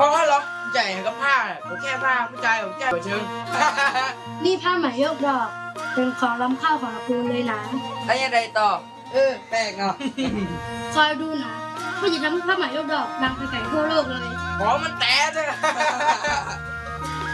เพราะหรอกใจกับผ้าผมแค่ผ้าผู้ชายผมแค่เชิงนี่ผ้าไหมยกดอกเป็นของล้ำค่าของตระกูลเลยนะแล้วยังไงต่อแปลกอ่ะคอยดูนะว่าจะทำให้ผ้าไหมยกดอกดังไปไกลทั่วโลกเลยขอมันแตะใช่ไหม